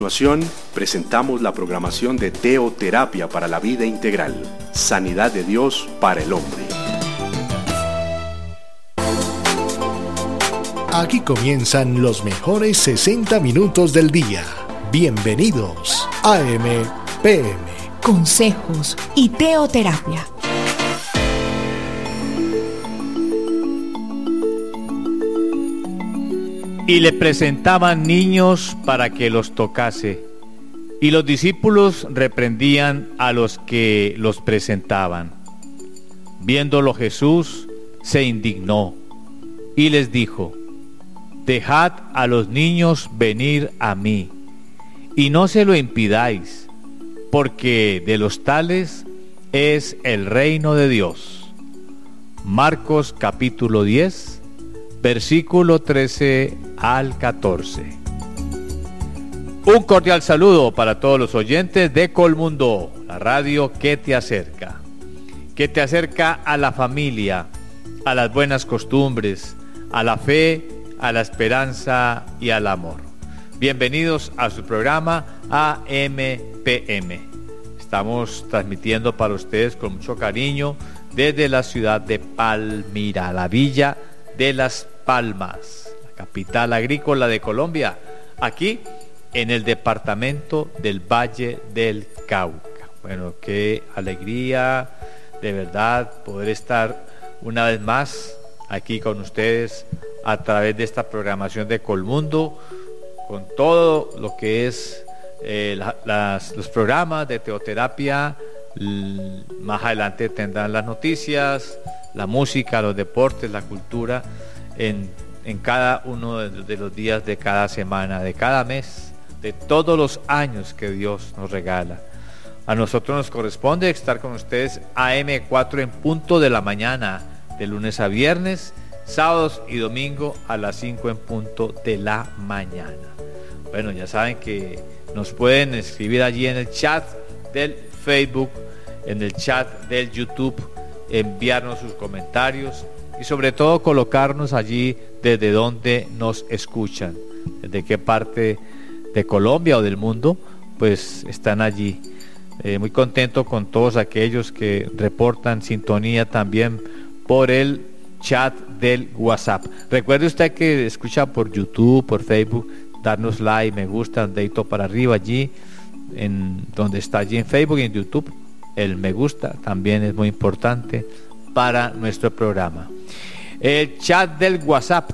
A continuación, presentamos la programación de Teoterapia para la Vida Integral, Sanidad de Dios para el Hombre. Aquí comienzan los mejores 60 minutos del día. Bienvenidos a AM/PM. Consejos y teoterapia. Y le presentaban niños para que los tocase, y los discípulos reprendían a los que los presentaban. Viéndolo Jesús se indignó y les dijo: Dejad a los niños venir a mí, y no se lo impidáis, porque de los tales es el reino de Dios. Marcos capítulo 10, versículo 13 al 14. Un cordial saludo para todos los oyentes de Colmundo, la radio que te acerca a la familia, a las buenas costumbres, a la fe, a la esperanza y al amor. Bienvenidos a su programa AM/PM. Estamos transmitiendo para ustedes con mucho cariño desde la ciudad de Palmira, la villa de Las Palmas, la capital agrícola de Colombia, aquí en el departamento del Valle del Cauca. Bueno, qué alegría de verdad poder estar una vez más aquí con ustedes a través de esta programación de Colmundo, con todo lo que es los programas de teoterapia. Más adelante tendrán las noticias, la música, los deportes, la cultura en cada uno de los días de cada semana, de cada mes, de todos los años que Dios nos regala. A nosotros nos corresponde estar con ustedes AM4 en punto de la mañana, de lunes a viernes, sábados y domingo a las 5 en punto de la mañana. Bueno, ya saben que nos pueden escribir allí en el chat del Facebook, en el chat del YouTube, enviarnos sus comentarios y sobre todo colocarnos allí desde donde nos escuchan, desde qué parte de Colombia o del mundo pues están allí. Muy contento con todos aquellos que reportan sintonía también por el chat del WhatsApp. Recuerde usted que escucha por YouTube, por Facebook, darnos like, me gusta, un dedito para arriba allí, en donde está allí en Facebook y en YouTube. El me gusta también es muy importante para nuestro programa. El chat del WhatsApp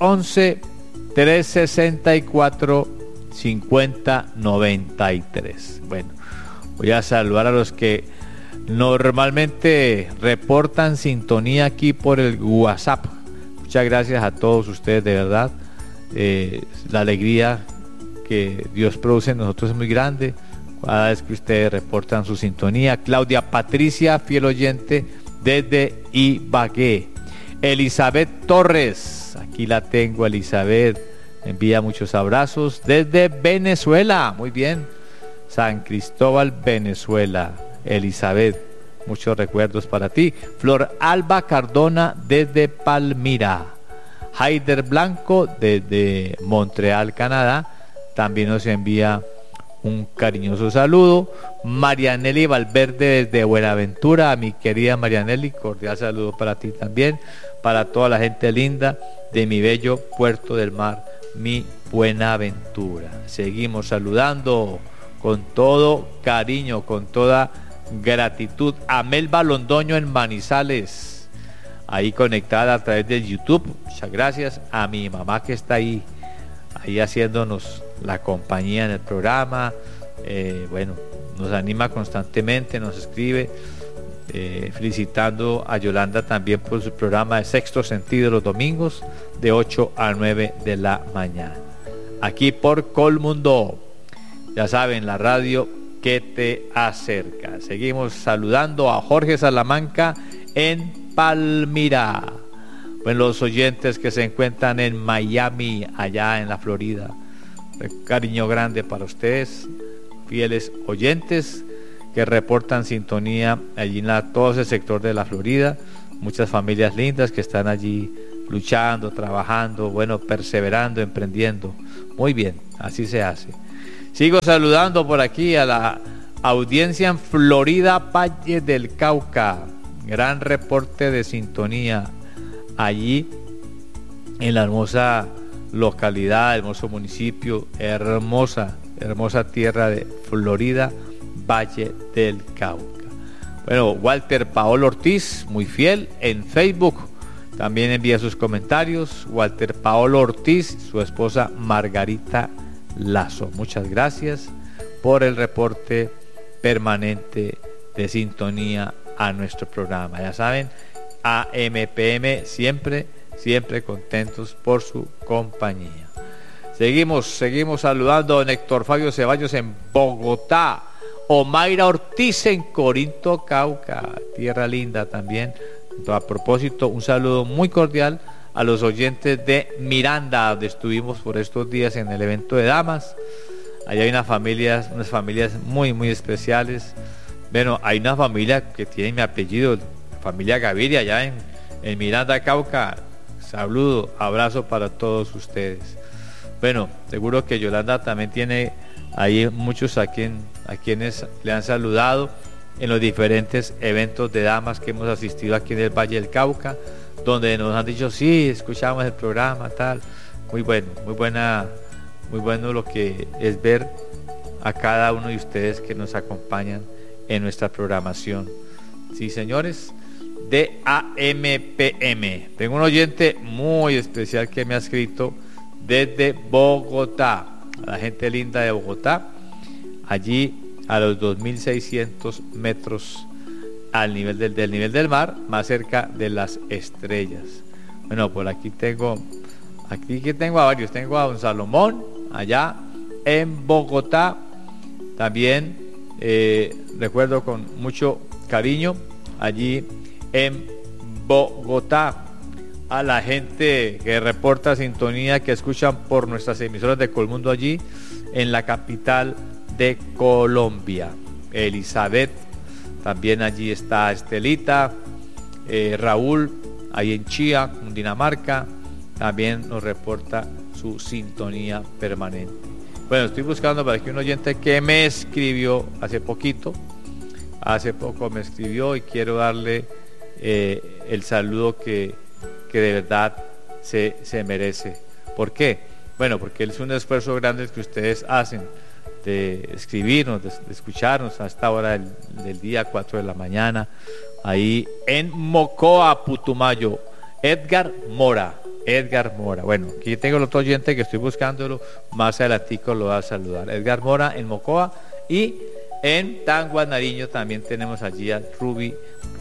311-364-5093. Bueno, voy a saludar a los que normalmente reportan sintonía aquí por el WhatsApp. Muchas gracias a todos ustedes, de verdad. La alegría que Dios produce en nosotros es muy grande cada vez que ustedes reportan su sintonía. Claudia Patricia, fiel oyente desde Ibagué. Elizabeth Torres, aquí la tengo, Elizabeth, envía muchos abrazos desde Venezuela. Muy bien, San Cristóbal, Venezuela. Elizabeth, muchos recuerdos para ti. Flor Alba Cardona desde Palmira. Haider Blanco desde Montreal, Canadá, también nos envía un cariñoso saludo. Marianelli Valverde desde Buenaventura, mi querida Marianelli, cordial saludo para ti también, para toda la gente linda de mi bello Puerto del Mar, mi Buenaventura. Seguimos saludando con todo cariño, con toda gratitud a Melba Londoño en Manizales, ahí conectada a través del YouTube. Muchas gracias a mi mamá que está ahí haciéndonos la compañía en el programa. Bueno, nos anima constantemente, nos escribe, felicitando a Yolanda también por su programa de Sexto Sentido los domingos de 8 a 9 de la mañana. Aquí por Colmundo, ya saben, la radio que te acerca. Seguimos saludando a Jorge Salamanca en Palmira. Bueno, los oyentes que se encuentran en Miami, allá en la Florida, un cariño grande para ustedes, fieles oyentes que reportan sintonía allí en todo ese sector de la Florida. Muchas familias lindas que están allí luchando, trabajando, bueno, perseverando, emprendiendo. Muy bien, así se hace. Sigo saludando por aquí a la audiencia en Florida, Valle del Cauca. Gran reporte de sintonía allí en la hermosa localidad, hermoso municipio, hermosa tierra de Florida, Valle del Cauca. Bueno, Walter Paolo Ortiz, muy fiel en Facebook, también envía sus comentarios. Walter Paolo Ortiz, su esposa Margarita Lazo, muchas gracias por el reporte permanente de sintonía a nuestro programa. Ya saben, AMPM siempre contentos por su compañía. Seguimos saludando a Héctor Fabio Ceballos en Bogotá, Omaira Ortiz en Corinto, Cauca, tierra linda también. A propósito, un saludo muy cordial a los oyentes de Miranda, donde estuvimos por estos días en el evento de damas. Allá hay unas familias muy especiales. Bueno, hay una familia que tiene mi apellido, familia Gaviria, allá en Miranda, Cauca. Saludo, abrazo para todos ustedes. Bueno, seguro que Yolanda también tiene ahí muchos a quienes le han saludado en los diferentes eventos de damas que hemos asistido aquí en el Valle del Cauca, donde nos han dicho, sí, escuchamos el programa, tal. Muy bueno lo que es ver a cada uno de ustedes que nos acompañan en nuestra programación. Sí, señores, de AMPM. Tengo un oyente muy especial que me ha escrito desde Bogotá, a la gente linda de Bogotá, allí a los 2.600 metros al nivel del nivel del mar, más cerca de las estrellas. Bueno, por aquí tengo a varios. Tengo a don Salomón allá en Bogotá. También recuerdo con mucho cariño allí en Bogotá a la gente que reporta sintonía, que escuchan por nuestras emisoras de Colmundo allí en la capital de Colombia. Elizabeth, también allí está Estelita, Raúl, ahí en Chía, Cundinamarca, también nos reporta su sintonía permanente. Bueno, estoy buscando para aquí un oyente que me escribió hace poco me escribió, y quiero darle el saludo que de verdad se merece. ¿Por qué? Bueno, porque es un esfuerzo grande que ustedes hacen de escribirnos, de escucharnos a esta hora del día, 4 de la mañana, ahí en Mocoa, Putumayo. Edgar Mora. Bueno, aquí tengo el otro oyente que estoy buscándolo, más adelantico lo va a saludar. Edgar Mora en Mocoa, y en Tangua, Nariño, también tenemos allí a Ruby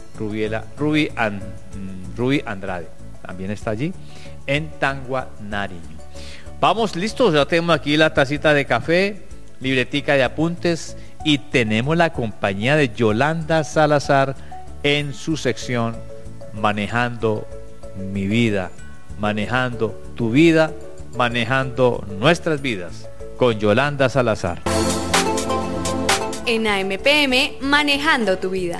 Andrade, también está allí en Tangua, Nariño. Vamos, listos, ya tenemos aquí la tacita de café, libretica de apuntes, y tenemos la compañía de Yolanda Salazar en su sección Manejando mi vida, manejando tu vida, manejando nuestras vidas, con Yolanda Salazar. En AMPM, Manejando tu vida.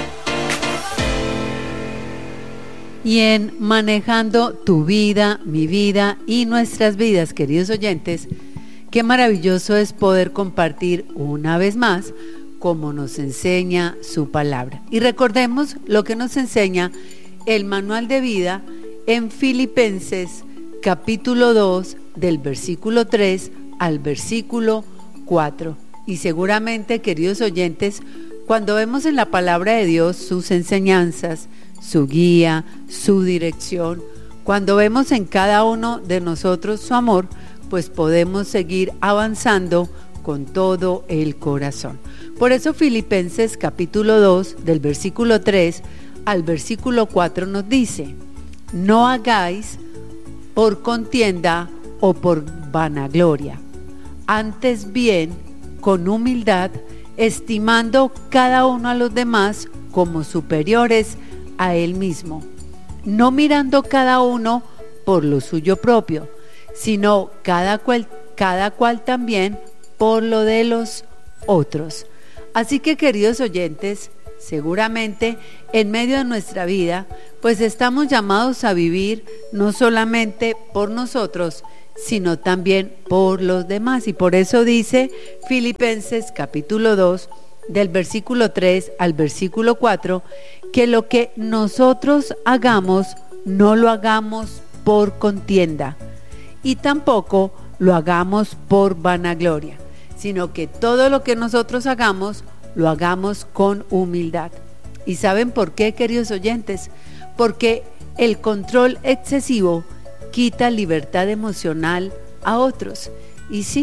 Y en Manejando tu vida, mi vida y nuestras vidas, queridos oyentes, qué maravilloso es poder compartir una vez más cómo nos enseña su palabra. Y recordemos lo que nos enseña el manual de vida en Filipenses capítulo 2, del versículo 3 al versículo 4. Y seguramente, queridos oyentes, cuando vemos en la palabra de Dios sus enseñanzas, su guía, su dirección, cuando vemos en cada uno de nosotros su amor, pues podemos seguir avanzando con todo el corazón. Por eso Filipenses capítulo 2, del versículo 3 al versículo 4 nos dice: no hagáis por contienda o por vanagloria, antes bien con humildad, estimando cada uno a los demás como superiores a él mismo, no mirando cada uno por lo suyo propio, sino cada cual también por lo de los otros. Así que, queridos oyentes, seguramente en medio de nuestra vida, pues estamos llamados a vivir no solamente por nosotros, sino también por los demás. Y por eso dice Filipenses capítulo 2, del versículo 3 al versículo 4, que lo que nosotros hagamos, no lo hagamos por contienda y tampoco lo hagamos por vanagloria, sino que todo lo que nosotros hagamos, lo hagamos con humildad. ¿Y saben por qué, queridos oyentes? Porque el control excesivo quita libertad emocional a otros. Y sí,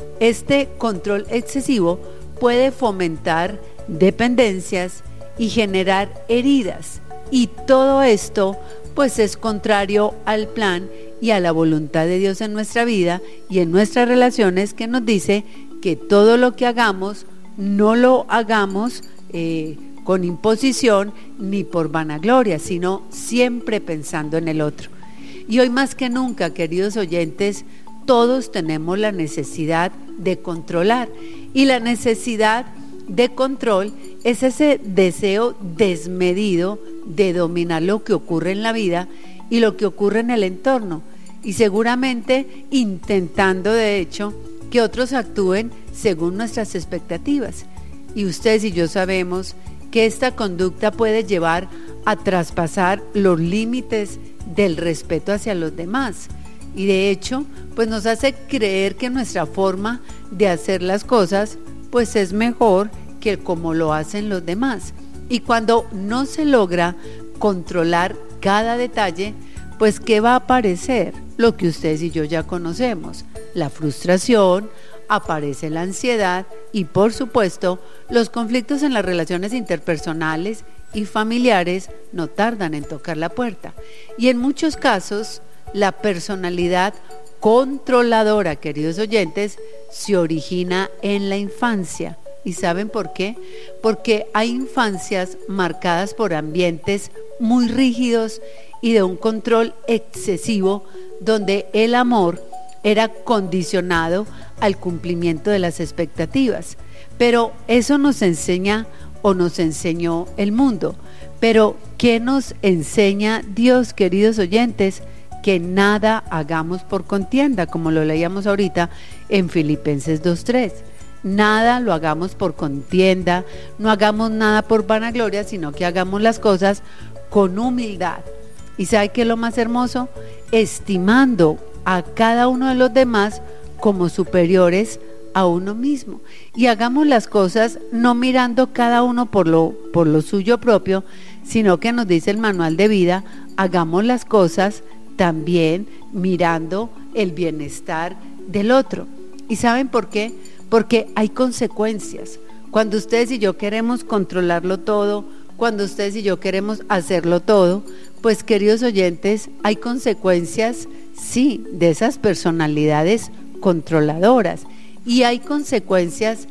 este control excesivo puede fomentar dependencias y generar heridas. Y todo esto pues es contrario al plan y a la voluntad de Dios en nuestra vida y en nuestras relaciones, que nos dice que todo lo que hagamos no lo hagamos con imposición ni por vanagloria, sino siempre pensando en el otro. Y hoy más que nunca, queridos oyentes, todos tenemos la necesidad de controlar, y la necesidad de control es ese deseo desmedido de dominar lo que ocurre en la vida y lo que ocurre en el entorno, y seguramente intentando de hecho que otros actúen según nuestras expectativas. Y ustedes y yo sabemos que esta conducta puede llevar a traspasar los límites del respeto hacia los demás, y de hecho pues nos hace creer que nuestra forma de hacer las cosas pues es mejor que como lo hacen los demás. Y cuando no se logra controlar cada detalle, pues ¿qué va a aparecer? Lo que ustedes y yo ya conocemos: la frustración, aparece la ansiedad y por supuesto los conflictos en las relaciones interpersonales y familiares no tardan en tocar la puerta. Y en muchos casos la personalidad controladora, queridos oyentes, se origina en la infancia. ¿Y saben por qué? Porque hay infancias marcadas por ambientes muy rígidos y de un control excesivo, donde el amor era condicionado al cumplimiento de las expectativas. Pero eso nos enseña o nos enseñó el mundo. Pero ¿qué nos enseña Dios, queridos oyentes? Que nada hagamos por contienda, como lo leíamos ahorita en Filipenses 2:3. Nada lo hagamos por contienda, no hagamos nada por vanagloria, sino que hagamos las cosas con humildad. ¿Y sabe qué es lo más hermoso? Estimando a cada uno de los demás como superiores a uno mismo. Y hagamos las cosas no mirando cada uno por lo suyo propio, sino que nos dice el manual de vida, hagamos las cosas también mirando el bienestar del otro. ¿Y saben por qué? Porque hay consecuencias. Cuando ustedes y yo queremos controlarlo todo, cuando ustedes y yo queremos hacerlo todo, pues queridos oyentes, hay consecuencias, sí, de esas personalidades controladoras, y hay consecuencias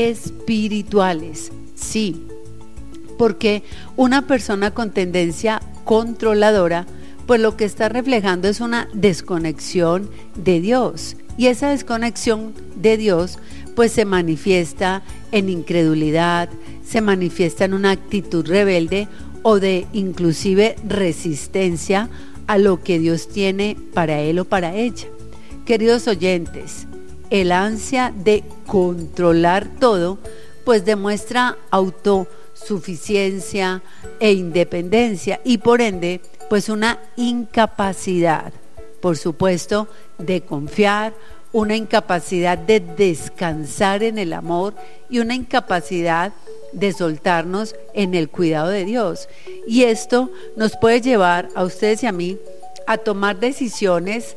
espirituales, sí, porque una persona con tendencia controladora, pues lo que está reflejando es una desconexión de Dios, y esa desconexión de Dios pues se manifiesta en incredulidad, se manifiesta en una actitud rebelde o de inclusive resistencia a lo que Dios tiene para él o para ella. Queridos oyentes, el ansia de controlar todo pues demuestra autosuficiencia e independencia, y por ende pues una incapacidad, por supuesto, de confiar, una incapacidad de descansar en el amor y una incapacidad de soltarnos en el cuidado de Dios. Y esto nos puede llevar a ustedes y a mí a tomar decisiones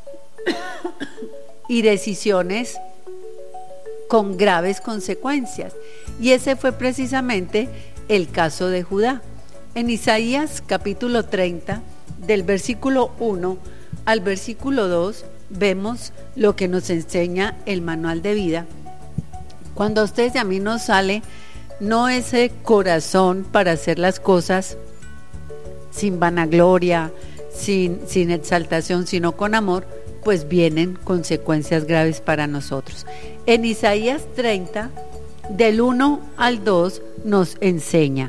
y decisiones con graves consecuencias. Y ese fue precisamente el caso de Judá. En Isaías capítulo 30, del versículo 1 al versículo 2, vemos lo que nos enseña el manual de vida. Cuando a ustedes y a mí nos sale no ese corazón para hacer las cosas sin vanagloria, sin exaltación, sino con amor, pues vienen consecuencias graves para nosotros. En Isaías 30, del 1 al 2, nos enseña: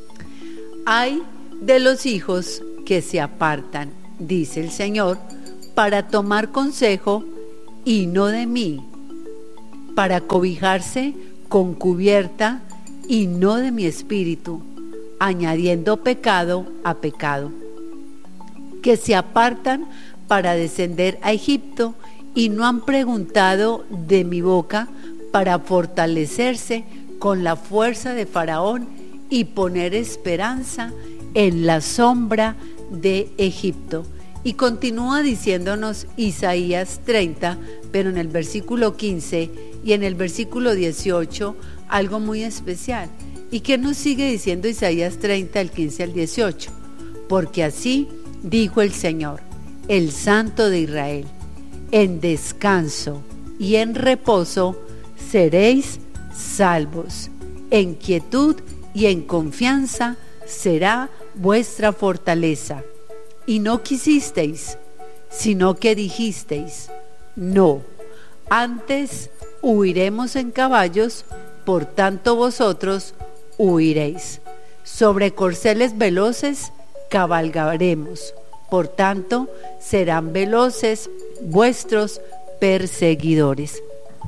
ay de los hijos que se apartan, dice el Señor, para tomar consejo y no de mí, para cobijarse con cubierta y no de mi espíritu, añadiendo pecado a pecado, que se apartan para descender a Egipto y no han preguntado de mi boca para fortalecerse con la fuerza de Faraón y poner esperanza en la sombra de Egipto. Y continúa diciéndonos Isaías 30, pero en el versículo 15 y en el versículo 18 algo muy especial. ¿Y qué nos sigue diciendo Isaías 30, el 15 al 18? Porque así dijo el Señor, el Santo de Israel: en descanso y en reposo seréis salvos, en quietud y en confianza será vuestra fortaleza. Y no quisisteis, sino que dijisteis, no, antes huiremos en caballos, por tanto vosotros huiréis. Sobre corceles veloces cabalgaremos, por tanto serán veloces vuestros perseguidores.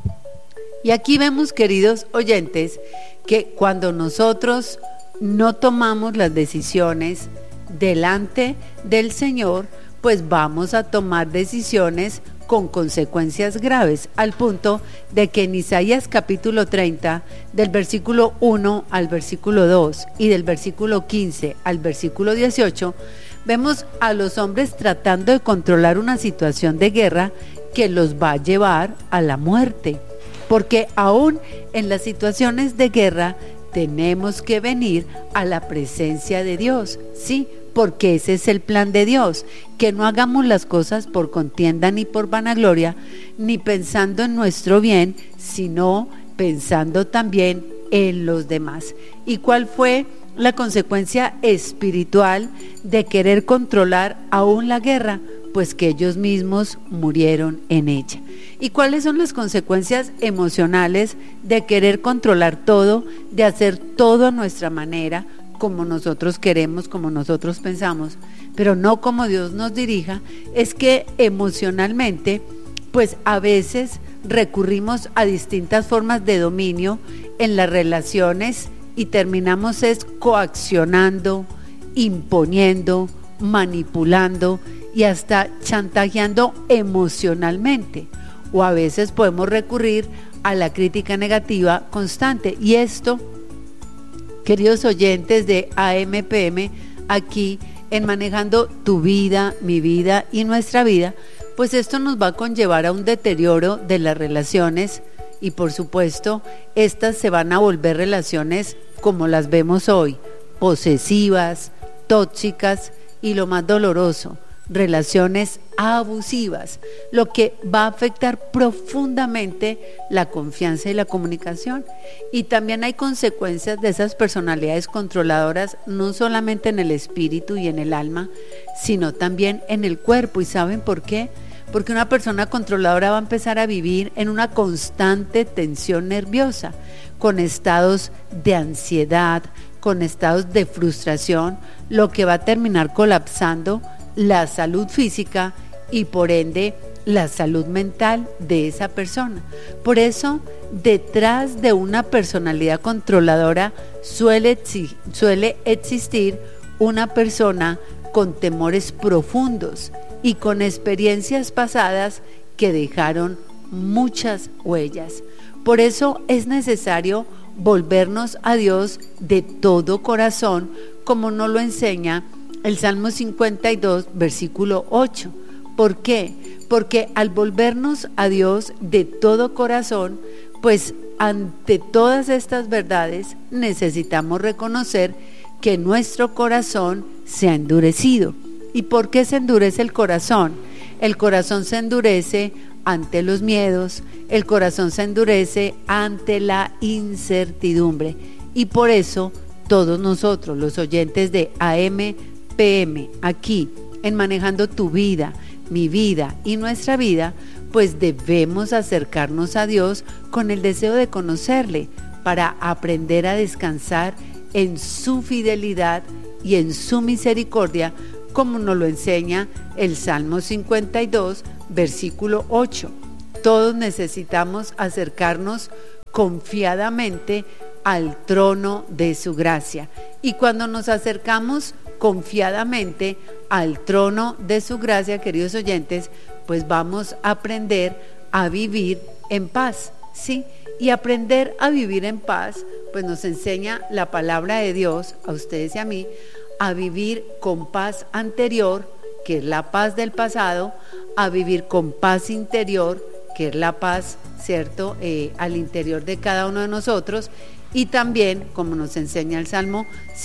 Y aquí vemos, queridos oyentes, que cuando nosotros no tomamos las decisiones delante del Señor, pues vamos a tomar decisiones con consecuencias graves, al punto de que en Isaías capítulo 30, del versículo 1 al versículo 2 y del versículo 15 al versículo 18, vemos a los hombres tratando de controlar una situación de guerra que los va a llevar a la muerte, porque aún en las situaciones de guerra tenemos que venir a la presencia de Dios, ¿sí? Porque ese es el plan de Dios, que no hagamos las cosas por contienda ni por vanagloria, ni pensando en nuestro bien, sino pensando también en los demás. ¿Y cuál fue la consecuencia espiritual de querer controlar aún la guerra? Pues que ellos mismos murieron en ella. ¿Y cuáles son las consecuencias emocionales de querer controlar todo, de hacer todo a nuestra manera, como nosotros queremos, como nosotros pensamos, pero no como Dios nos dirija? Es que emocionalmente, pues a veces recurrimos a distintas formas de dominio en las relaciones y terminamos coaccionando, imponiendo, manipulando y hasta chantajeando emocionalmente. O a veces podemos recurrir a la crítica negativa constante. Y esto, queridos oyentes de AMPM, aquí en Manejando tu vida, mi vida y nuestra vida, pues esto nos va a conllevar a un deterioro de las relaciones y por supuesto estas se van a volver relaciones como las vemos hoy, posesivas, tóxicas y lo más doloroso, relaciones abusivas, lo que va a afectar profundamente la confianza y la comunicación. Y también hay consecuencias de esas personalidades controladoras, no solamente en el espíritu y en el alma, sino también en el cuerpo. ¿Y saben por qué? Porque una persona controladora va a empezar a vivir en una constante tensión nerviosa, con estados de ansiedad, con estados de frustración, lo que va a terminar colapsando la salud física y por ende la salud mental de esa persona. Por eso, detrás de una personalidad controladora suele existir una persona con temores profundos y con experiencias pasadas que dejaron muchas huellas. Por eso es necesario volvernos a Dios de todo corazón, como nos lo enseña el Salmo 52, versículo 8. ¿Por qué? Porque al volvernos a Dios de todo corazón, pues ante todas estas verdades necesitamos reconocer que nuestro corazón se ha endurecido. ¿Y por qué se endurece el corazón? El corazón se endurece ante los miedos, el corazón se endurece ante la incertidumbre. Y por eso todos nosotros, los oyentes de AMPM, aquí en Manejando tu vida, mi vida y nuestra vida, pues debemos acercarnos a Dios con el deseo de conocerle para aprender a descansar en su fidelidad y en su misericordia, como nos lo enseña el Salmo 52, versículo 8. Todos necesitamos acercarnos confiadamente al trono de su gracia. Y cuando nos acercamos confiadamente al trono de su gracia, queridos oyentes, pues vamos a aprender a vivir en paz, ¿sí? Y aprender a vivir en paz, pues nos enseña la palabra de Dios, a ustedes y a mí, a vivir con paz anterior, que es la paz del pasado, a vivir con paz interior, que es la paz, ¿cierto?, al interior de cada uno de nosotros, y también, como nos enseña el Salmo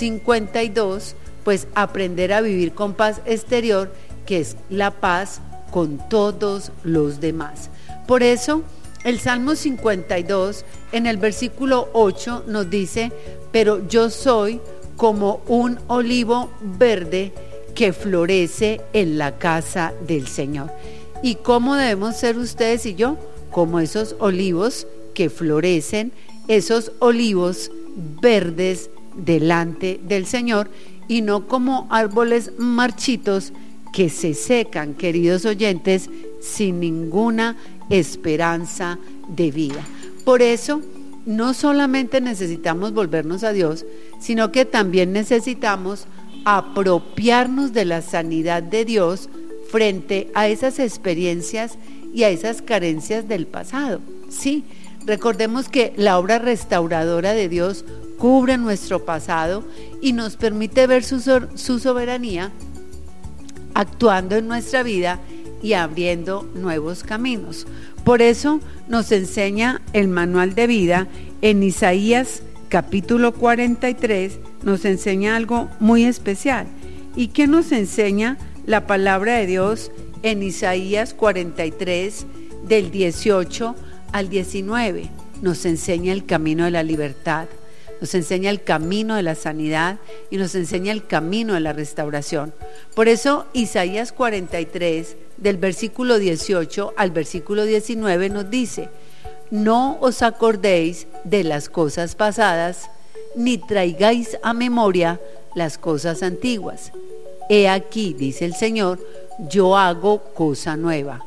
52, pues aprender a vivir con paz exterior, que es la paz con todos los demás. Por eso, el Salmo 52, en el versículo 8, nos dice: pero yo soy como un olivo verde que florece en la casa del Señor. ¿Y cómo debemos ser ustedes y yo? Como esos olivos que florecen, esos olivos verdes delante del Señor, y no como árboles marchitos que se secan, queridos oyentes, sin ninguna esperanza de vida. Por eso, no solamente necesitamos volvernos a Dios, sino que también necesitamos apropiarnos de la sanidad de Dios frente a esas experiencias y a esas carencias del pasado. Sí, recordemos que la obra restauradora de Dios cubre nuestro pasado y nos permite ver su soberanía actuando en nuestra vida y abriendo nuevos caminos. Por eso nos enseña el manual de vida en Isaías capítulo 43, nos enseña algo muy especial. ¿Y qué nos enseña la palabra de Dios en Isaías 43, del 18 al 19? Nos enseña el camino de la libertad, nos enseña el camino de la sanidad y nos enseña el camino de la restauración. Por eso Isaías 43, del versículo 18 al versículo 19 nos dice: no os acordéis de las cosas pasadas, ni traigáis a memoria las cosas antiguas. He aquí, dice el Señor, yo hago cosa nueva.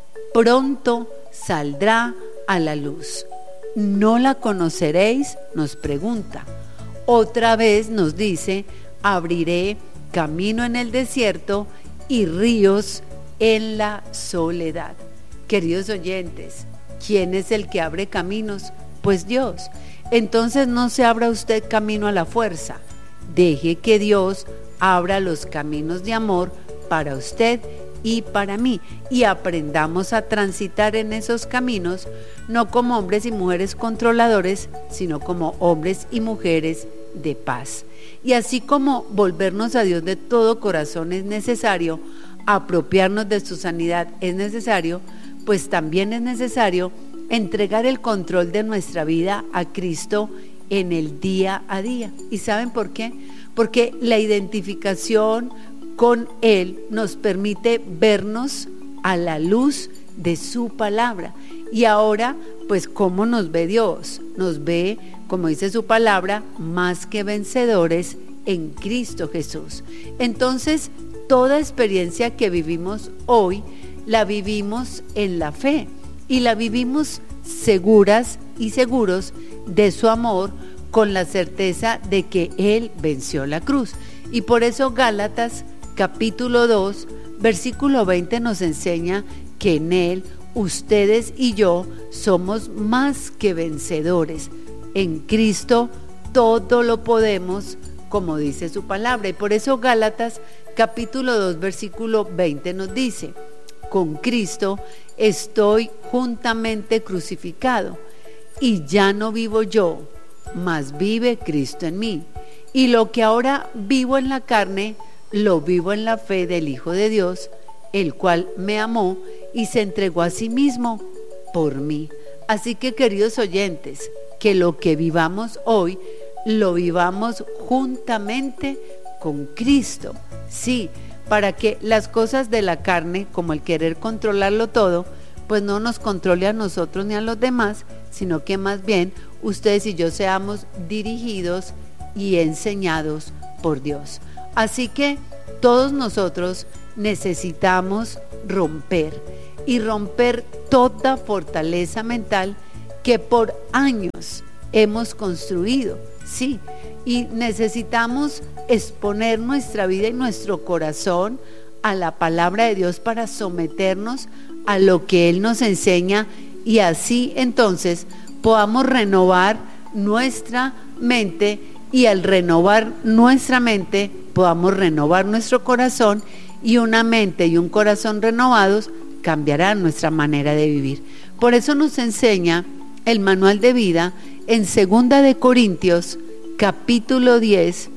Pronto saldrá a la luz. ¿No la conoceréis?, nos pregunta. Otra vez nos dice: abriré camino en el desierto y ríos en la soledad. Queridos oyentes, ¿quién es el que abre caminos? Pues Dios. Entonces no se abra usted camino a la fuerza. Deje que Dios abra los caminos de amor para usted y para mí, y aprendamos a transitar en esos caminos, no como hombres y mujeres controladores, sino como hombres y mujeres de paz. Y así como volvernos a Dios de todo corazón es necesario, apropiarnos de su sanidad es necesario, pues también es necesario entregar el control de nuestra vida a Cristo en el día a día. ¿Y saben por qué? Porque la identificación con Él nos permite vernos a la luz de su palabra. Y ahora, pues, ¿cómo nos ve Dios? Nos ve, como dice su palabra, más que vencedores en Cristo Jesús. Entonces, toda experiencia que vivimos hoy, la vivimos en la fe y la vivimos seguras y seguros de su amor, con la certeza de que Él venció la cruz. Y por eso Gálatas capítulo 2, versículo 20 nos enseña que en Él ustedes y yo somos más que vencedores. En Cristo todo lo podemos, como dice su palabra. Y por eso Gálatas capítulo 2, versículo 20 nos dice: con Cristo estoy juntamente crucificado, y ya no vivo yo, mas vive Cristo en mí. Y lo que ahora vivo en la carne, lo vivo en la fe del Hijo de Dios, el cual me amó y se entregó a sí mismo por mí. Así que, queridos oyentes, que lo que vivamos hoy, lo vivamos juntamente con Cristo. Sí, para que las cosas de la carne, como el querer controlarlo todo, pues no nos controle a nosotros ni a los demás, sino que más bien ustedes y yo seamos dirigidos y enseñados por Dios. Así que todos nosotros necesitamos romper toda fortaleza mental que por años hemos construido, sí, y necesitamos exponer nuestra vida y nuestro corazón a la palabra de Dios para someternos a lo que Él nos enseña, y así entonces podamos renovar nuestra mente, y al renovar nuestra mente podamos renovar nuestro corazón, y una mente y un corazón renovados cambiarán nuestra manera de vivir. Por eso nos enseña el manual de vida en 2 de Corintios capítulo 10,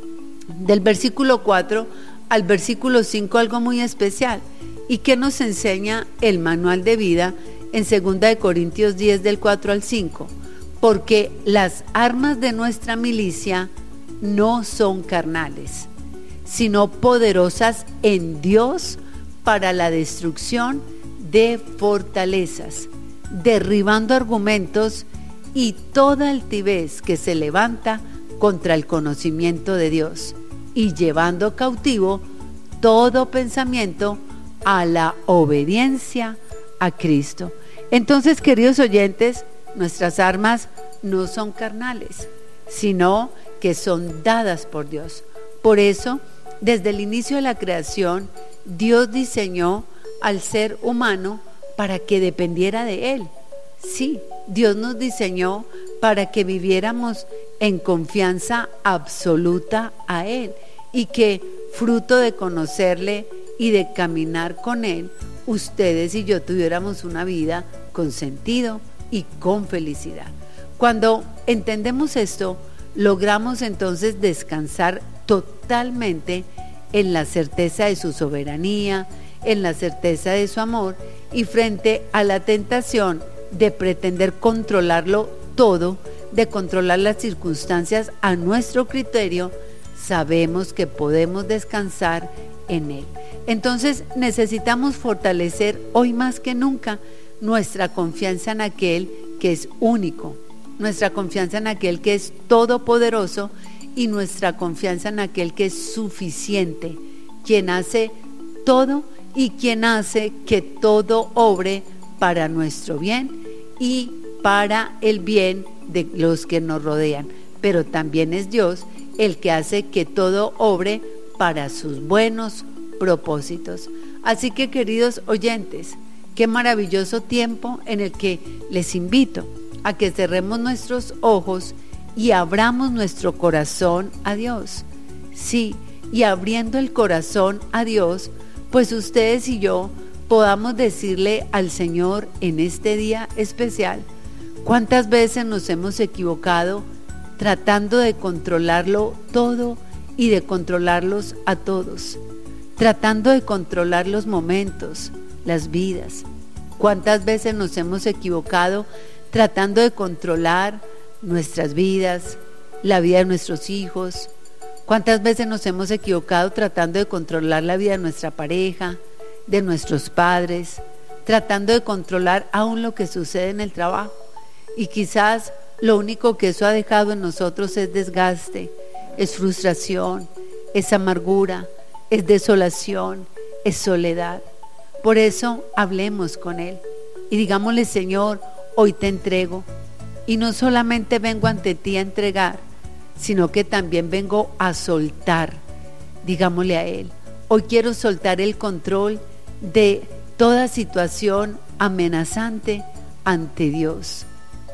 del versículo 4 al versículo 5, algo muy especial. ¿Y qué nos enseña el manual de vida en 2 de Corintios 10 del 4 al 5? Porque las armas de nuestra milicia no son carnales, sino poderosas en Dios para la destrucción de fortalezas, derribando argumentos y toda altivez que se levanta contra el conocimiento de Dios, y llevando cautivo todo pensamiento a la obediencia a Cristo. Entonces, queridos oyentes, nuestras armas no son carnales, sino que son dadas por Dios. Por eso, desde el inicio de la creación, Dios diseñó al ser humano para que dependiera de Él. Sí, Dios nos diseñó para que viviéramos en confianza absoluta a Él, y que fruto de conocerle y de caminar con Él, ustedes y yo tuviéramos una vida con sentido y con felicidad. Cuando entendemos esto, logramos entonces descansar totalmente en la certeza de su soberanía, en la certeza de su amor, y frente a la tentación de pretender controlarlo todo, de controlar las circunstancias a nuestro criterio, sabemos que podemos descansar en Él. Entonces necesitamos fortalecer hoy más que nunca nuestra confianza en aquel que es único, nuestra confianza en aquel que es todopoderoso, y nuestra confianza en aquel que es suficiente, quien hace todo y quien hace que todo obre para nuestro bien y para el bien de los que nos rodean. Pero también es Dios el que hace que todo obre para sus buenos propósitos. Así que, queridos oyentes, qué maravilloso tiempo en el que les invito a que cerremos nuestros ojos y abramos nuestro corazón a Dios. Sí, y abriendo el corazón a Dios, pues ustedes y yo podamos decirle al Señor en este día especial: ¿cuántas veces nos hemos equivocado tratando de controlarlo todo y de controlarlos a todos? Tratando de controlar los momentos, las vidas. ¿Cuántas veces nos hemos equivocado tratando de controlar nuestras vidas, la vida de nuestros hijos? ¿Cuántas veces nos hemos equivocado tratando de controlar la vida de nuestra pareja, de nuestros padres, tratando de controlar aún lo que sucede en el trabajo? Y quizás lo único que eso ha dejado en nosotros es desgaste, es frustración, es amargura, es desolación, es soledad. Por eso hablemos con Él y digámosle: Señor, hoy te entrego, y no solamente vengo ante ti a entregar, sino que también vengo a soltar. Digámosle a Él: hoy quiero soltar el control de toda situación amenazante ante Dios.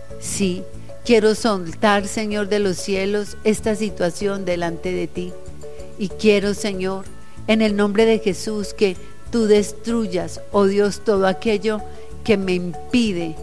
Sí, quiero soltar, Señor de los cielos, esta situación delante de ti. Y quiero, Señor, en el nombre de Jesús, que tú destruyas, oh Dios, todo aquello que me impide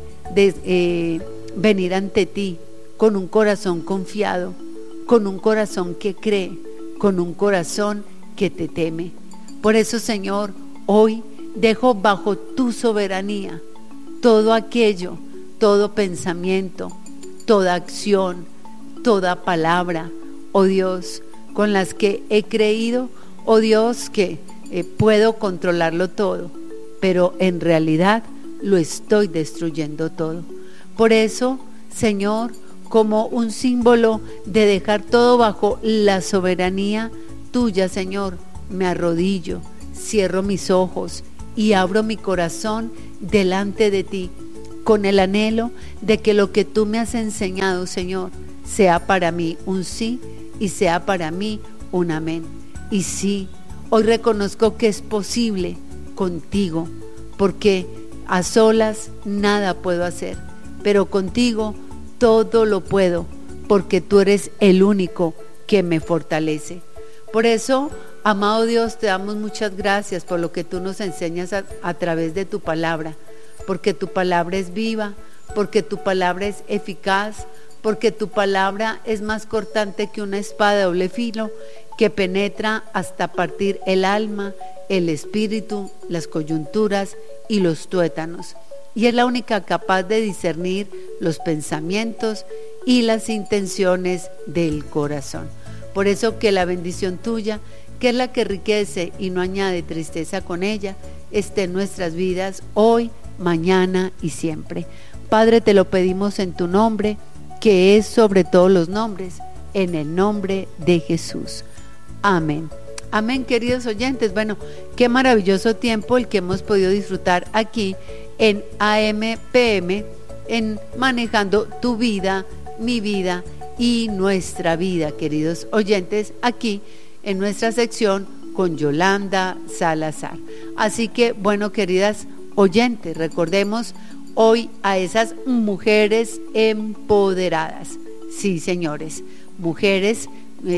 venir ante ti con un corazón confiado, con un corazón que cree, con un corazón que te teme. Por eso, Señor, hoy dejo bajo tu soberanía todo aquello, todo pensamiento, toda acción, toda palabra, oh Dios, con las que he creído, oh Dios, que puedo controlarlo todo, pero en realidad lo estoy destruyendo todo. Por eso, Señor, como un símbolo de dejar todo bajo la soberanía tuya, Señor, me arrodillo, cierro mis ojos y abro mi corazón delante de ti, con el anhelo de que lo que tú me has enseñado, Señor, sea para mí un sí y sea para mí un amén. Y sí, hoy reconozco que es posible contigo, porque a solas nada puedo hacer, pero contigo todo lo puedo, porque tú eres el único que me fortalece. Por eso, amado Dios, te damos muchas gracias por lo que tú nos enseñas a través de tu palabra, porque tu palabra es viva, porque tu palabra es eficaz, porque tu palabra es más cortante que una espada de doble filo, que penetra hasta partir el alma, el espíritu, las coyunturas y los tuétanos, y es la única capaz de discernir los pensamientos y las intenciones del corazón. Por eso que la bendición tuya, que es la que enriquece y no añade tristeza con ella, esté en nuestras vidas hoy, mañana y siempre. Padre, te lo pedimos en tu nombre, que es sobre todos los nombres, en el nombre de Jesús. Amén. Amén, queridos oyentes. Bueno, qué maravilloso tiempo el que hemos podido disfrutar aquí en AM/PM, en Manejando tu Vida, mi vida y nuestra vida, queridos oyentes, aquí en nuestra sección con Yolanda Salazar. Así que, bueno, queridas oyentes, recordemos hoy a esas mujeres empoderadas. Sí, señores, mujeres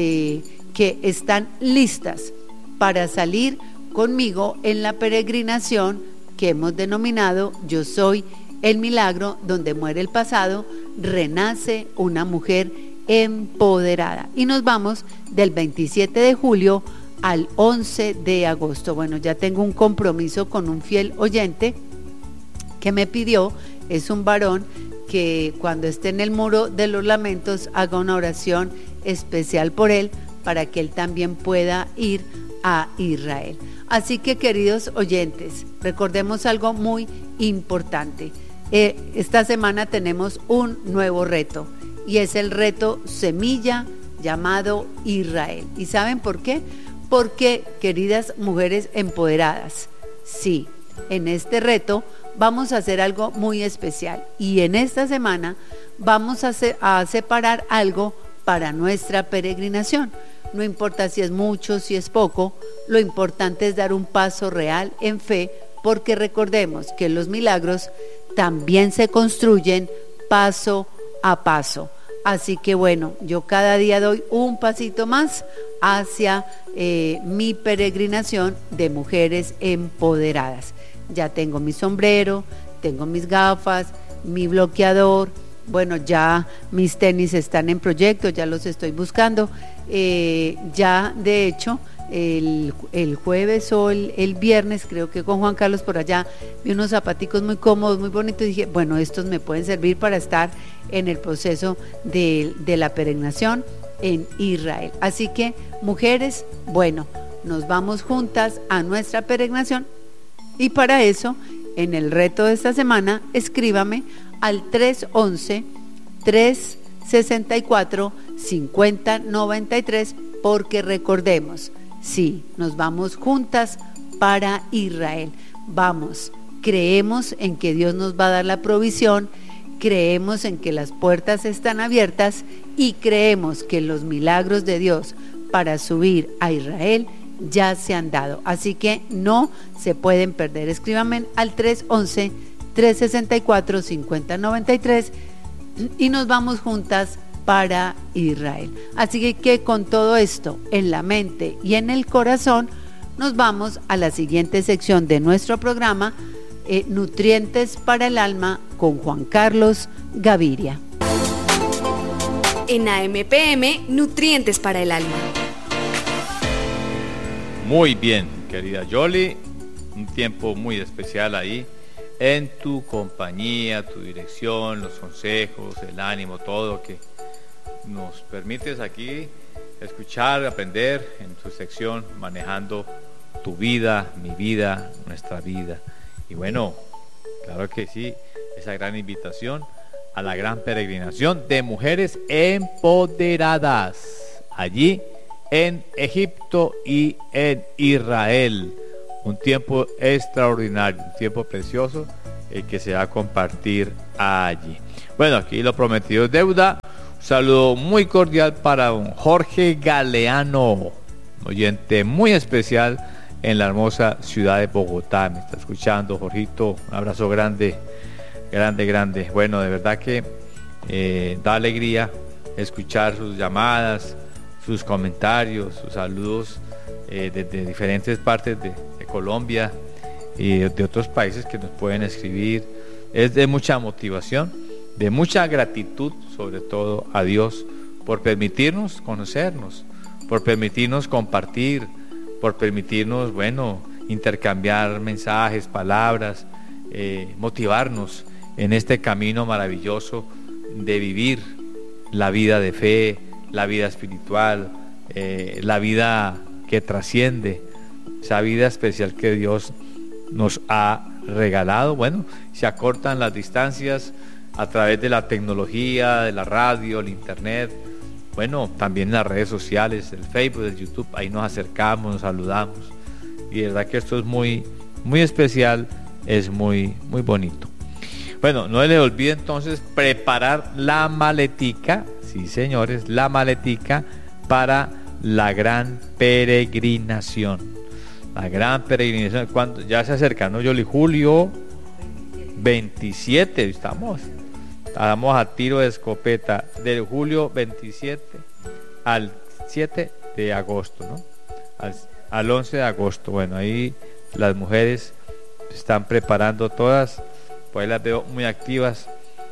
que están listas para salir conmigo en la peregrinación que hemos denominado Yo soy el milagro, donde muere el pasado, renace una mujer empoderada. Y nos vamos del 27 de julio al 11 de agosto. Bueno, ya tengo un compromiso con un fiel oyente que me pidió, es un varón, que cuando esté en el muro de los lamentos haga una oración especial por él, para que él también pueda ir a Israel. Así que, queridos oyentes, recordemos algo muy importante. Esta semana tenemos un nuevo reto, y es el reto Semilla, llamado Israel. ¿Y saben por qué? Porque, queridas mujeres empoderadas, sí, en este reto vamos a hacer algo muy especial, y en esta semana vamos a separar algo para nuestra peregrinación. No importa si es mucho, si es poco, lo importante es dar un paso real en fe, porque recordemos que los milagros también se construyen paso a paso. Así que bueno, yo cada día doy un pasito más hacia mi peregrinación de mujeres empoderadas. Ya tengo mi sombrero, tengo mis gafas, mi bloqueador. Bueno, ya mis tenis están en proyecto, ya los estoy buscando. Ya de hecho el jueves o el viernes, creo que con Juan Carlos por allá, vi unos zapaticos muy cómodos, muy bonitos, y dije, bueno, estos me pueden servir para estar en el proceso de la peregrinación en Israel. Así que, mujeres, bueno, nos vamos juntas a nuestra peregrinación, y para eso, en el reto de esta semana, escríbame al 311-364-5093, porque recordemos, sí, nos vamos juntas para Israel. Vamos, creemos en que Dios nos va a dar la provisión, creemos en que las puertas están abiertas, y creemos que los milagros de Dios para subir a Israel ya se han dado. Así que no se pueden perder. Escríbanme al 311-364-5093 y nos vamos juntas para Israel. Así que con todo esto en la mente y en el corazón, nos vamos a la siguiente sección de nuestro programa, Nutrientes para el Alma, con Juan Carlos Gaviria. En AM/PM, Nutrientes para el Alma. Muy bien, querida Yoli, un tiempo muy especial ahí, en tu compañía, tu dirección, los consejos, el ánimo, todo que nos permites aquí escuchar, aprender en tu sección Manejando tu Vida, mi vida, nuestra vida. Y bueno, claro que sí, esa gran invitación a la gran peregrinación de mujeres empoderadas, allí en Egipto y en Israel. Un tiempo extraordinario, un tiempo precioso que se va a compartir allí. Bueno, aquí lo prometido es deuda. Un saludo muy cordial para don Jorge Galeano, oyente muy especial en la hermosa ciudad de Bogotá. Me está escuchando, Jorgito, un abrazo grande, grande, grande. Bueno, de verdad que da alegría escuchar sus llamadas, sus comentarios, sus saludos de diferentes partes de Colombia y de otros países que nos pueden escribir. Es de mucha motivación, de mucha gratitud, sobre todo a Dios, por permitirnos conocernos, por permitirnos compartir, por permitirnos, intercambiar mensajes, palabras, motivarnos en este camino maravilloso de vivir la vida de fe, la vida espiritual, la vida que trasciende, esa vida especial que Dios nos ha regalado. Bueno, se acortan las distancias a través de la tecnología, de la radio, el internet, también las redes sociales, el Facebook, el YouTube. Ahí nos acercamos, nos saludamos, y de verdad que esto es muy, muy especial, es muy, muy bonito. Bueno, no les olvide entonces preparar la maletica, sí señores, la maletica para la gran peregrinación. La gran peregrinación, cuando ya se acerca, ¿no, Yoli? Julio 27, estamos a tiro de escopeta, del julio 27 al 7 de agosto, ¿no? Al 11 de agosto. Bueno, ahí las mujeres se están preparando todas, pues ahí las veo muy activas,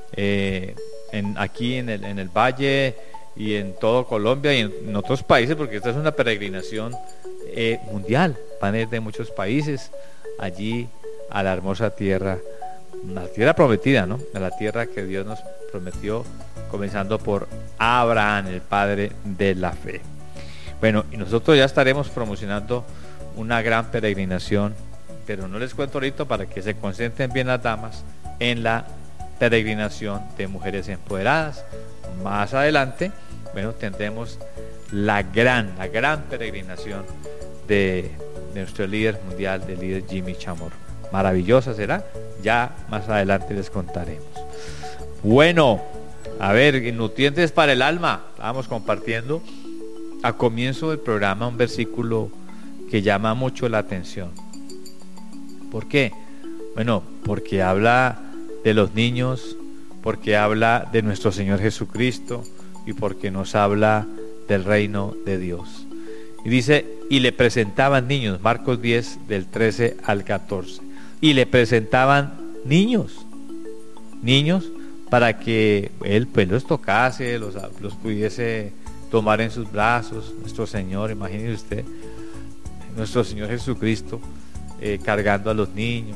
aquí en el Valle y en todo Colombia y en otros países, porque esta es una peregrinación mundial. Van a ir de muchos países allí a la hermosa tierra, la tierra prometida, ¿no? A la tierra que Dios nos prometió, comenzando por Abraham, el padre de la fe. Bueno, y nosotros ya estaremos promocionando una gran peregrinación, pero no les cuento ahorita para que se concentren bien las damas en la peregrinación de mujeres empoderadas. Más adelante, tendremos la gran peregrinación de nuestro líder mundial, del líder Jimmy Chamorro. Maravillosa será, ya más adelante les contaremos. Bueno, a ver, nutrientes para el alma. Estábamos compartiendo a comienzo del programa un versículo que llama mucho la atención. ¿Por qué? Porque habla de los niños, porque habla de nuestro Señor Jesucristo y porque nos habla del reino de Dios. Y dice, y le presentaban niños, Marcos 10 del 13 al 14, y le presentaban niños para que él los tocase, los pudiese tomar en sus brazos. Nuestro Señor, imagínese usted, nuestro Señor Jesucristo cargando a los niños.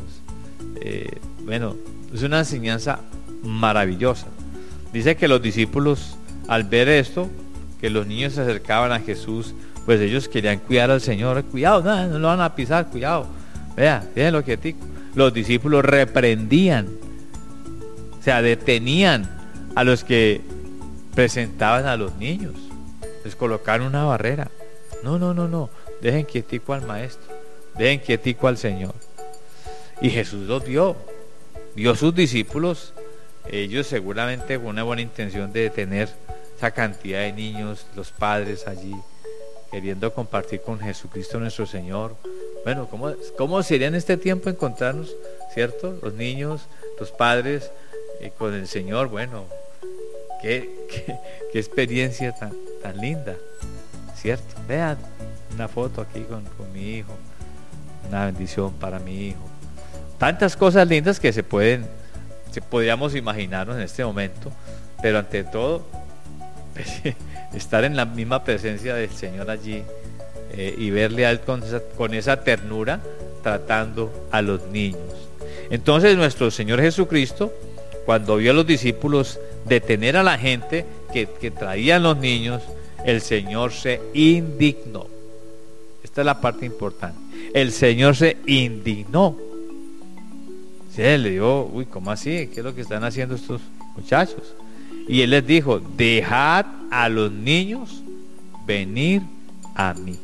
Es una enseñanza maravillosa. Dice que los discípulos, al ver esto, que los niños se acercaban a Jesús, pues ellos querían cuidar al Señor. Cuidado, no lo van a pisar, cuidado, vea, déjenlo quietico. Los discípulos reprendían, o sea, detenían a los que presentaban a los niños, les colocaron una barrera. No, dejen quietico al maestro, dejen quietico al Señor. Y Jesús los vio sus discípulos, ellos seguramente con una buena intención de detener esa cantidad de niños, los padres allí queriendo compartir con Jesucristo nuestro Señor. ¿Cómo sería en este tiempo encontrarnos, cierto? Los niños, los padres con el Señor. Qué experiencia tan linda, ¿cierto? Vean una foto aquí con mi hijo, una bendición para mi hijo. Tantas cosas lindas que podríamos imaginarnos en este momento, pero ante todo, estar en la misma presencia del Señor allí y verle a Él con esa ternura tratando a los niños. Entonces nuestro Señor Jesucristo, cuando vio a los discípulos detener a la gente que traían los niños, el Señor se indignó. Esta es la parte importante. El Señor se indignó. Se le dijo, ¿cómo así? ¿Qué es lo que están haciendo estos muchachos? Y Él les dijo, dejad a los niños venir a mí.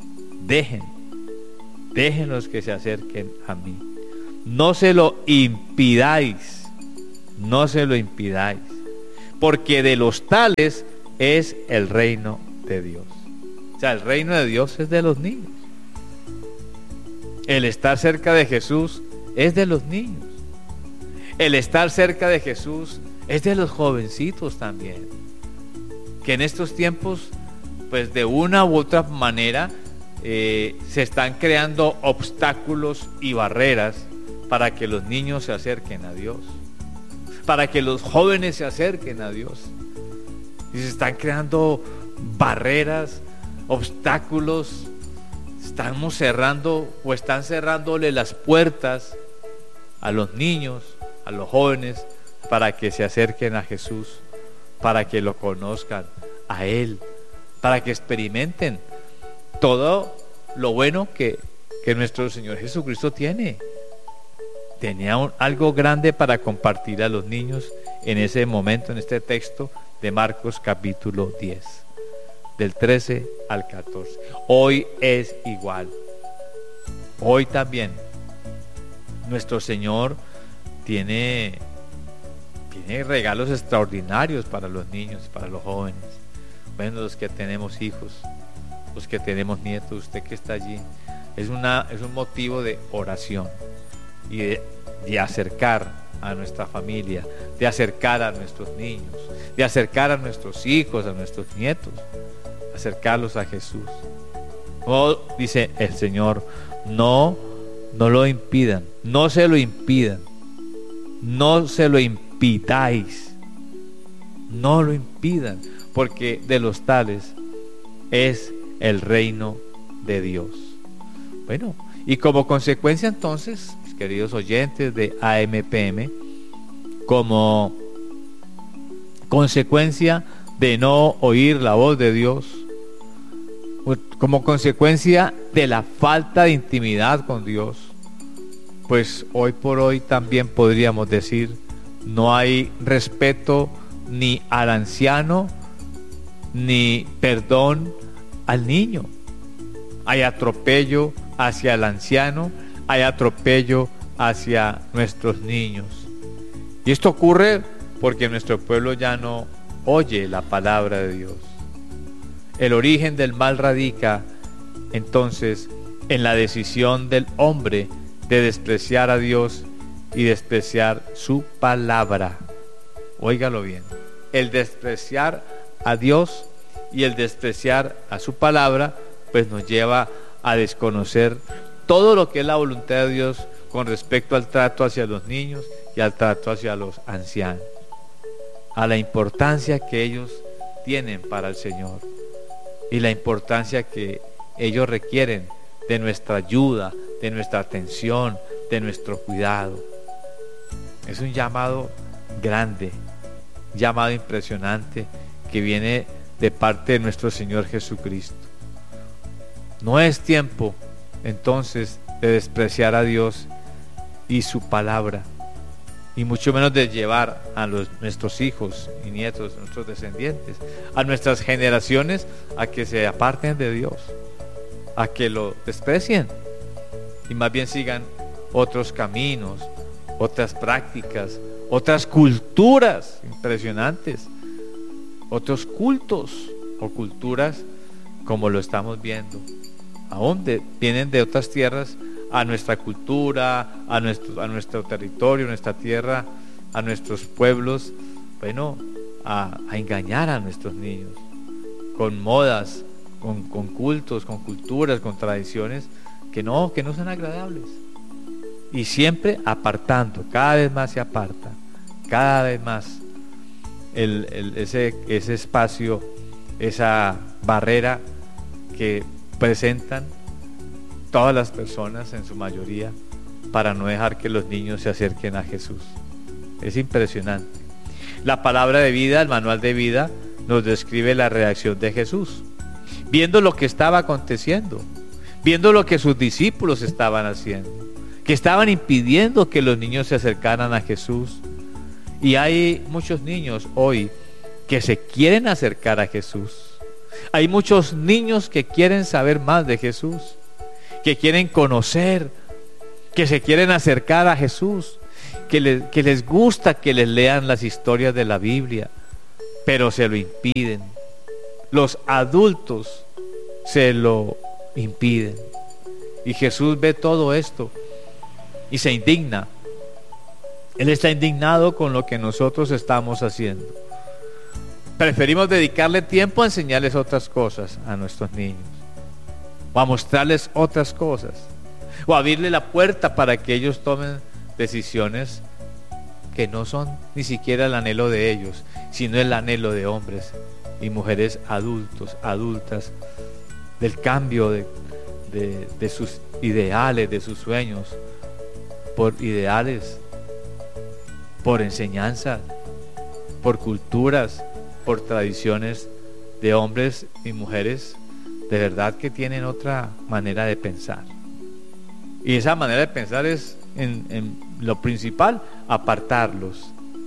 Déjenlos que se acerquen a mí. No se lo impidáis, porque de los tales es el reino de Dios. O sea, el reino de Dios es de los niños. El estar cerca de Jesús es de los niños. El estar cerca de Jesús es de los jovencitos también, que en estos tiempos, pues de una u otra manera, se están creando obstáculos y barreras para que los niños se acerquen a Dios, para que los jóvenes se acerquen a Dios. Y se están creando barreras, obstáculos. Estamos cerrando o están cerrándole las puertas a los niños, a los jóvenes, para que se acerquen a Jesús, para que lo conozcan a Él, para que experimenten todo lo bueno que nuestro Señor Jesucristo tiene. Tenía algo grande para compartir a los niños en ese momento, en este texto de Marcos capítulo 10, del 13 al 14. Hoy es igual. Hoy también nuestro Señor tiene regalos extraordinarios para los niños y para los jóvenes. Bueno, los que tenemos hijos, los que tenemos nietos, usted que está allí, es un motivo de oración y de acercar a nuestra familia, de acercar a nuestros niños, de acercar a nuestros hijos, a nuestros nietos, acercarlos a Jesús. Oh, dice el Señor, no lo impidan, no se lo impidan, no se lo impidáis, no lo impidan, porque de los tales es el reino de Dios. Bueno, y como consecuencia entonces, mis queridos oyentes de AMPM, como consecuencia de no oír la voz de Dios, como consecuencia de la falta de intimidad con Dios, pues hoy por hoy también podríamos decir, no hay respeto ni al anciano, ni perdón al niño. Hay atropello hacia el anciano, hay atropello hacia nuestros niños. Y esto ocurre porque nuestro pueblo ya no oye la palabra de Dios. El origen del mal radica entonces en la decisión del hombre de despreciar a Dios y despreciar su palabra. Óigalo bien, el despreciar a Dios y el despreciar a su palabra, pues nos lleva a desconocer todo lo que es la voluntad de Dios con respecto al trato hacia los niños y al trato hacia los ancianos, a la importancia que ellos tienen para el Señor y la importancia que ellos requieren de nuestra ayuda, de nuestra atención, de nuestro cuidado. Es un llamado grande, llamado impresionante que viene de parte de nuestro Señor Jesucristo. No es tiempo entonces de despreciar a Dios y su palabra, y mucho menos de llevar a nuestros hijos y nietos, nuestros descendientes, a nuestras generaciones a que se aparten de Dios, a que lo desprecien y más bien sigan otros caminos, otras prácticas, otras culturas impresionantes, otros cultos o culturas como lo estamos viendo, aún vienen de otras tierras a nuestra cultura, a nuestro territorio, nuestra tierra, a nuestros pueblos, bueno, a engañar a nuestros niños con modas, con cultos, con culturas, con tradiciones que no son agradables, y siempre apartando, cada vez más se aparta, cada vez más ese espacio, esa barrera que presentan todas las personas en su mayoría para no dejar que los niños se acerquen a Jesús. Es impresionante. La palabra de vida, el manual de vida, nos describe la reacción de Jesús, viendo lo que estaba aconteciendo, viendo lo que sus discípulos estaban haciendo, que estaban impidiendo que los niños se acercaran a Jesús. Y hay muchos niños hoy que se quieren acercar a Jesús, Hay muchos niños que quieren saber más de Jesús, que quieren conocer, que se quieren acercar a Jesús, que les gusta que les lean las historias de la Biblia, pero se lo impiden. Los adultos se lo impiden. Y Jesús ve todo esto y se indigna. Él está indignado con lo que nosotros estamos haciendo. Preferimos dedicarle tiempo a enseñarles otras cosas a nuestros niños, o a mostrarles otras cosas, o a abrirle la puerta para que ellos tomen decisiones que no son ni siquiera el anhelo de ellos, sino el anhelo de hombres y mujeres adultos, adultas, del cambio de sus ideales, de sus sueños, por ideales, por enseñanza, por culturas, por tradiciones de hombres y mujeres de verdad que tienen otra manera de pensar. Y esa manera de pensar es, en lo principal, apartarlos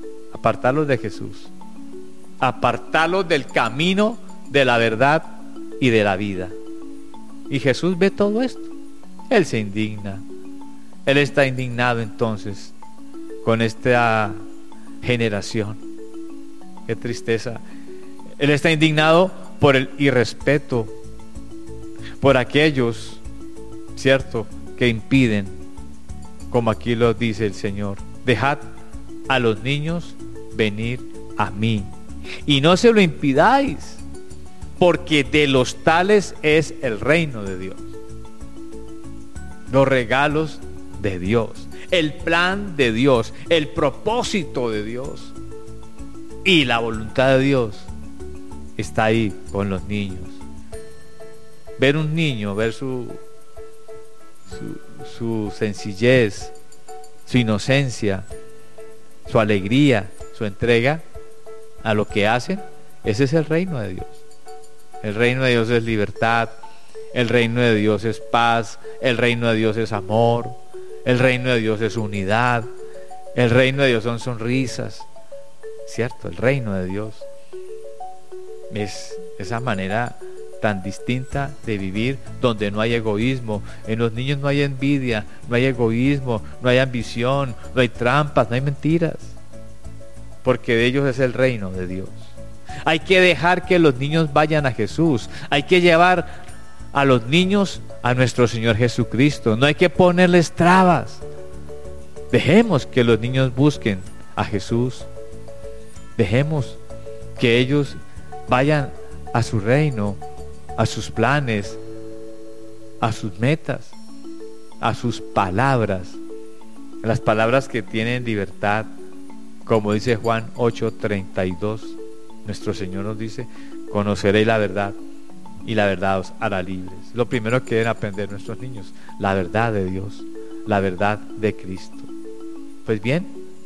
de Jesús, apartarlos del camino de la verdad y de la vida. Y Jesús ve todo esto. Él se indigna. Él está indignado entonces con esta generación. Qué tristeza. Él está indignado por el irrespeto, por aquellos, ¿cierto?, que impiden, como aquí lo dice el Señor: dejad a los niños venir a mí, y no se lo impidáis, porque de los tales es el reino de Dios. Los regalos de Dios, el plan de Dios, el propósito de Dios y la voluntad de Dios está ahí con los niños. Ver un niño, ver su sencillez, su inocencia, su alegría, su entrega a lo que hacen, ese es el reino de Dios. El reino de Dios es libertad, el reino de Dios es paz, el reino de Dios es amor, el reino de Dios es unidad, el reino de Dios son sonrisas, ¿cierto? El reino de Dios es esa manera tan distinta de vivir, donde no hay egoísmo. En los niños no hay envidia, no hay egoísmo, no hay ambición, no hay trampas, no hay mentiras, porque de ellos es el reino de Dios. Hay que dejar que los niños vayan a Jesús, hay que llevar a los niños a nuestro Señor Jesucristo, no hay que ponerles trabas. Dejemos que los niños busquen a Jesús, dejemos que ellos vayan a su reino, a sus planes, a sus metas, a sus palabras, las palabras que tienen libertad, como dice Juan 8:32. Nuestro Señor nos dice: conoceréis la verdad y la verdad os hará libres. Lo primero que deben aprender nuestros niños: la verdad de Dios, la verdad de Cristo. Pues bien,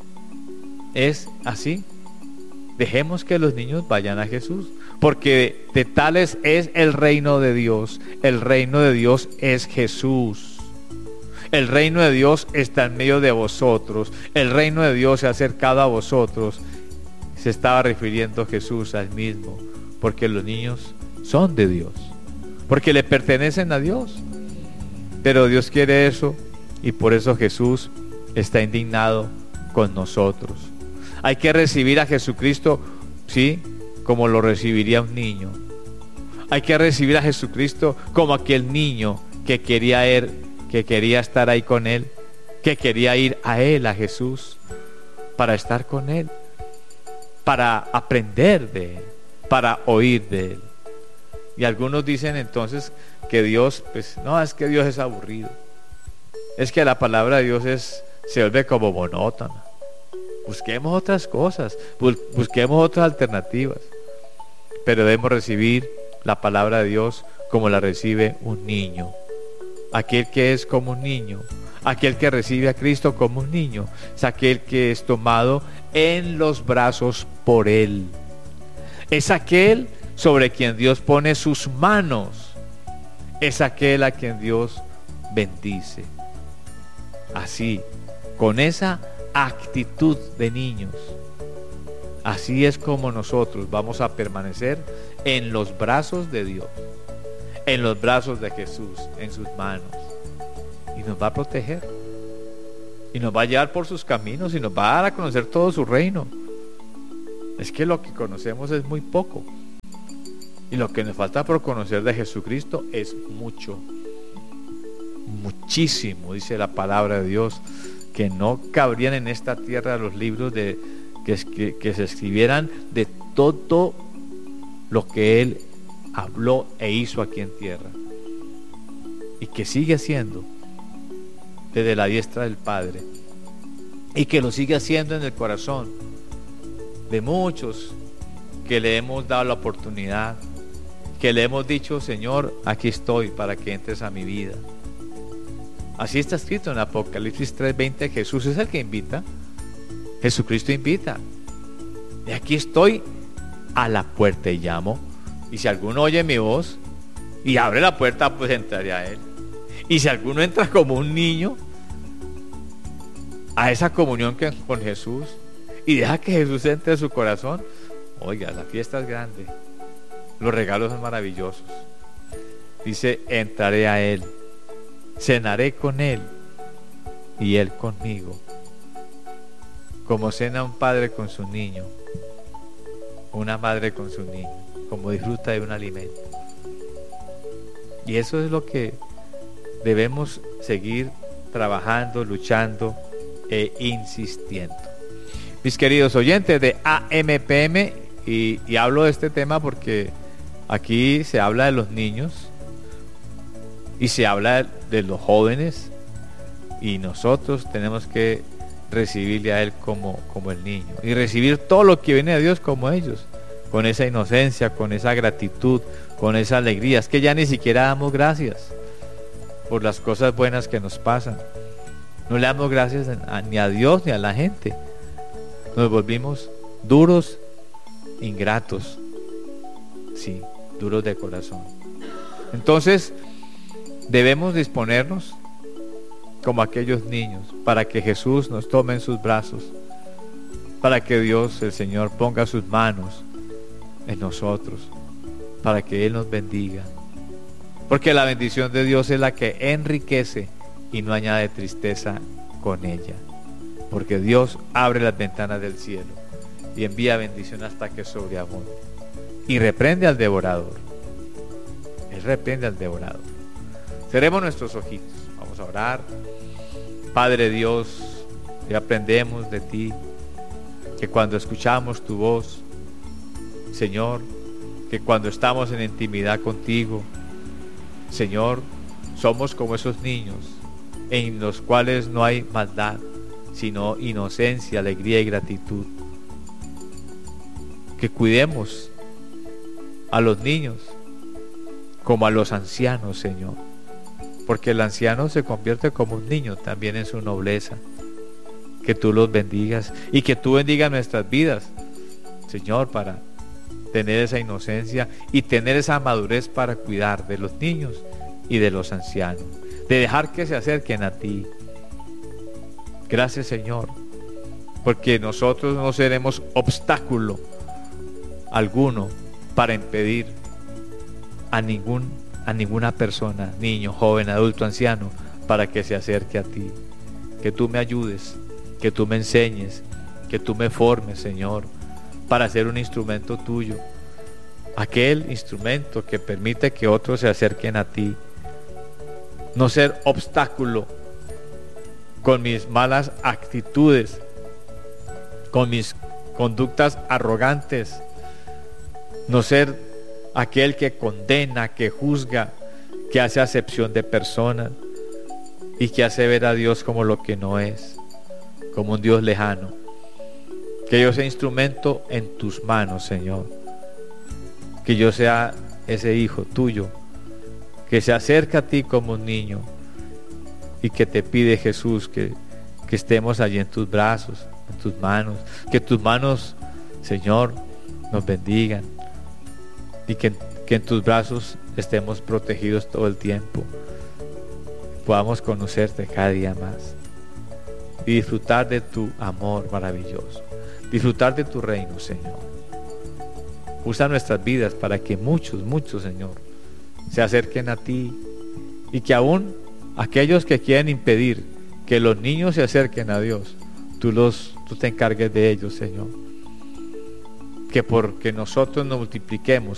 es así. Dejemos que los niños vayan a Jesús, porque de tales es el reino de Dios. El reino de Dios es Jesús. El reino de Dios está en medio de vosotros. El reino de Dios se ha acercado a vosotros. Se estaba refiriendo Jesús al mismo, porque los niños son de Dios, porque le pertenecen a Dios. Pero Dios quiere eso, y por eso Jesús está indignado con nosotros. Hay que recibir a Jesucristo, sí, como lo recibiría un niño. Hay que recibir a Jesucristo como aquel niño que quería estar ahí con Él, que quería ir a Él, a Jesús, para estar con Él, para aprender de Él, para oír de Él. Y algunos dicen entonces que Dios, pues no, es que Dios es aburrido, es que la palabra de Dios se vuelve como monótona. Busquemos otras cosas, busquemos otras alternativas, pero debemos recibir la palabra de Dios como la recibe un niño. Aquel que es como un niño, aquel que recibe a Cristo como un niño, es aquel que es tomado en los brazos por Él. Es aquel sobre quien Dios pone sus manos, es aquel a quien Dios bendice. Así, con esa actitud de niños, Así es como nosotros vamos a permanecer en los brazos de Dios, en los brazos de Jesús, en sus manos. Y nos va a proteger. Y nos va a llevar por sus caminos y nos va a dar a conocer todo su reino. Es que lo que conocemos es muy poco. Y lo que nos falta por conocer de Jesucristo es mucho. Muchísimo, dice la palabra de Dios, que no cabrían en esta tierra los libros que se escribieran de todo lo que Él habló e hizo aquí en tierra. Y que sigue haciendo desde la diestra del Padre. Y que lo sigue haciendo en el corazón de muchos que le hemos dado la oportunidad, que le hemos dicho: Señor, aquí estoy para que entres a mi vida. Así está escrito en Apocalipsis 3:20. Jesús es el que invita. Jesucristo invita. Y aquí estoy a la puerta y llamo. Y si alguno oye mi voz y abre la puerta, pues entraré a él. Y si alguno entra como un niño a esa comunión con Jesús y deja que Jesús entre en su corazón, oiga, la fiesta es grande. Los regalos son maravillosos. Dice: entraré a él, cenaré con él y él conmigo. Como cena un padre con su niño, una madre con su niño, como disfruta de un alimento. Y eso es lo que debemos seguir trabajando, luchando e insistiendo. Mis queridos oyentes de AMPM, y hablo de este tema porque aquí se habla de los niños y se habla de los jóvenes, y nosotros tenemos que recibirle a Él como el niño, y recibir todo lo que viene de Dios como ellos, con esa inocencia, con esa gratitud, con esa alegría. Es que ya ni siquiera damos gracias por las cosas buenas que nos pasan. No le damos gracias ni a Dios ni a la gente. Nos volvimos duros, ingratos, sí, duros de corazón. Entonces debemos disponernos como aquellos niños, para que Jesús nos tome en sus brazos, para que Dios, el Señor, ponga sus manos en nosotros, para que Él nos bendiga, porque la bendición de Dios es la que enriquece y no añade tristeza con ella, porque Dios abre las ventanas del cielo y envía bendición hasta que sobreabunde, y reprende al devorador. Él reprende al devorador. Cerremos nuestros ojitos, vamos a orar. Padre Dios, que aprendemos de ti, que cuando escuchamos tu voz, Señor, que cuando estamos en intimidad contigo, Señor, somos como esos niños en los cuales no hay maldad, sino inocencia, alegría y gratitud. Que cuidemos a los niños como a los ancianos, Señor, porque el anciano se convierte como un niño también en su nobleza. Que tú los bendigas y que tú bendigas nuestras vidas, Señor, para tener esa inocencia y tener esa madurez para cuidar de los niños y de los ancianos, de dejar que se acerquen a ti. Gracias, Señor, porque nosotros no seremos obstáculo alguno para impedir a ninguna persona, niño, joven, adulto, anciano, para que se acerque a ti. Que tú me ayudes, que tú me enseñes, que tú me formes, Señor, para ser un instrumento tuyo, aquel instrumento que permite que otros se acerquen a ti. No ser obstáculo con mis malas actitudes, con mis conductas arrogantes. No ser aquel que condena, que juzga, que hace acepción de personas y que hace ver a Dios como lo que no es, como un Dios lejano. Que yo sea instrumento en tus manos, Señor. Que yo sea ese hijo tuyo que se acerca a ti como un niño y que te pide, Jesús, que estemos allí en tus brazos, en tus manos. Que tus manos, Señor, nos bendigan y que en tus brazos estemos protegidos todo el tiempo. Podamos conocerte cada día más y disfrutar de tu amor maravilloso. disfrutar de tu reino, Señor. Usa nuestras vidas para que muchos, Señor, se acerquen a ti, y que aún aquellos que quieren impedir que los niños se acerquen a Dios, tú te encargues de ellos, Señor. Que porque nosotros nos multipliquemos,